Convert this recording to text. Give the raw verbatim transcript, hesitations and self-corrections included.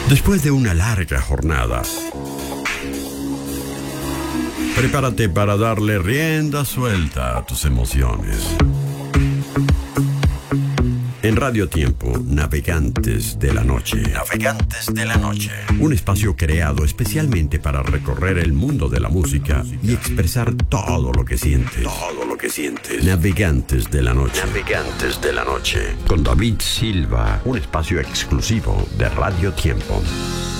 Después de una larga jornada, prepárate para darle rienda suelta a tus emociones. En Radio Tiempo, Navegantes de la Noche. Navegantes de la Noche. Un espacio creado especialmente para recorrer el mundo de la música y expresar todo lo que sientes. Todo lo que sientes. Navegantes de la Noche. Navegantes de la Noche. Con David Silva. Un espacio exclusivo de Radio Tiempo.